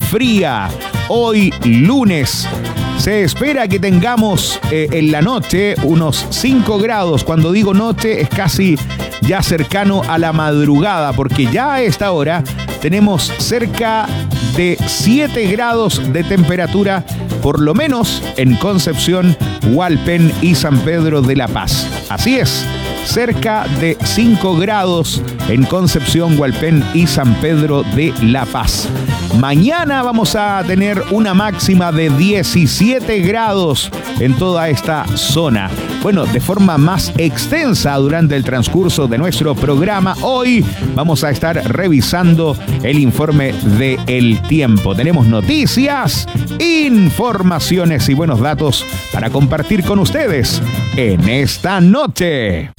fría. Hoy lunes se espera que tengamos en la noche unos 5 grados. Cuando digo noche es casi ya cercano a la madrugada, porque ya a esta hora tenemos cerca de 7 grados de temperatura, por lo menos en Concepción, Hualpén y San Pedro de la Paz. Así es, cerca de 5 grados en Concepción, Hualpén y San Pedro de la Paz. Mañana vamos a tener una máxima de 17 grados en toda esta zona. Bueno, de forma más extensa durante el transcurso de nuestro programa, hoy vamos a estar revisando el informe del tiempo. Tenemos noticias, informaciones y buenos datos para compartir con ustedes en esta noche.